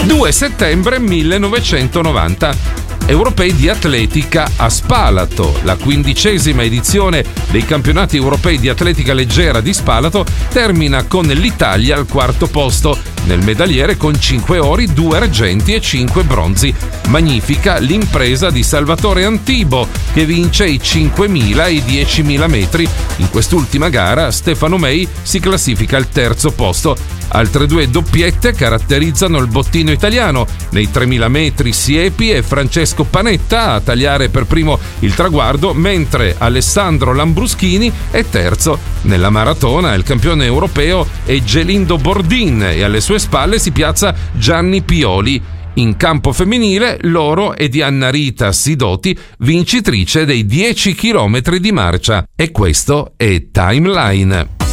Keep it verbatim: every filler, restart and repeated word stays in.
due settembre millenovecentonovanta. Europei di atletica a Spalato. La quindicesima edizione dei campionati europei di atletica leggera di Spalato termina con l'Italia al quarto posto nel medagliere con cinque ori, due argenti e cinque bronzi. Magnifica l'impresa di Salvatore Antibo, che vince i cinquemila e i diecimila metri. In quest'ultima gara Stefano Mei si classifica al terzo posto. Altre due doppiette caratterizzano il bottino italiano. Nei tremila metri Siepi e Francesco Panetta a tagliare per primo il traguardo, mentre Alessandro Lambruschini è terzo. Nella maratona il campione europeo è Gelindo Bordin e alle sue spalle si piazza Gianni Pioli. In campo femminile l'oro è di Anna Rita Sidoti, vincitrice dei dieci chilometri di marcia. E questo è Timeline.